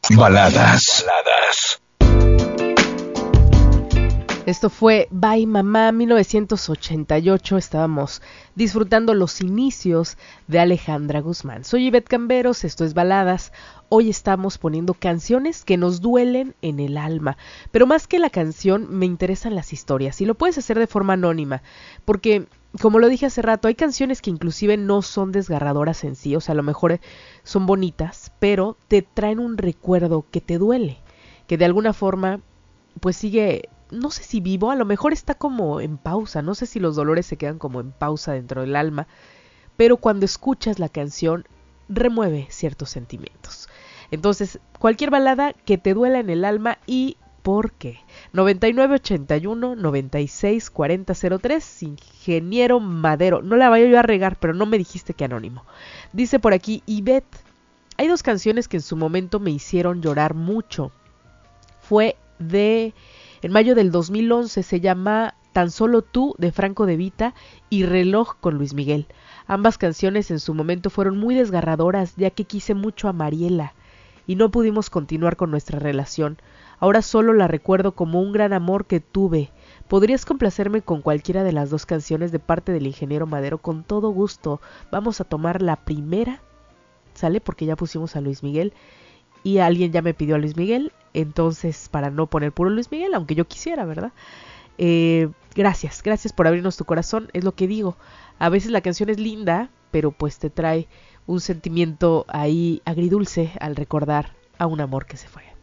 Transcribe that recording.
Baladas. Esto fue Bye Mamá 1988. Estábamos disfrutando los inicios de Alejandra Guzmán. Soy Ivette Camberos, esto es Baladas. Hoy estamos poniendo canciones que nos duelen en el alma. Pero más que la canción, me interesan las historias. Y lo puedes hacer de forma anónima. Porque, como lo dije hace rato, hay canciones que inclusive no son desgarradoras en sí. O sea, a lo mejor son bonitas, pero te traen un recuerdo que te duele. Que de alguna forma, pues sigue... No sé si vivo, a lo mejor está como en pausa, no sé si los dolores se quedan como en pausa dentro del alma, pero cuando escuchas la canción remueve ciertos sentimientos. Entonces, cualquier balada que te duela en el alma y ¿por qué? 9981-964003, Ingeniero Madero. No la vaya yo a regar, pero no me dijiste que anónimo. Dice por aquí, Ivette, hay dos canciones que en su momento me hicieron llorar mucho. Fue en mayo del 2011, se llama Tan Solo Tú de Franco De Vita y Reloj con Luis Miguel. Ambas canciones en su momento fueron muy desgarradoras, ya que quise mucho a Mariela y no pudimos continuar con nuestra relación. Ahora solo la recuerdo como un gran amor que tuve. ¿Podrías complacerme con cualquiera de las dos canciones de parte del Ingeniero Madero? Con todo gusto. Vamos a tomar la primera, ¿sale? Porque ya pusimos a Luis Miguel y alguien ya me pidió a Luis Miguel. Entonces, para no poner puro Luis Miguel, aunque yo quisiera, ¿verdad? Gracias por abrirnos tu corazón, es lo que digo. A veces la canción es linda, pero pues te trae un sentimiento ahí agridulce al recordar a un amor que se fue.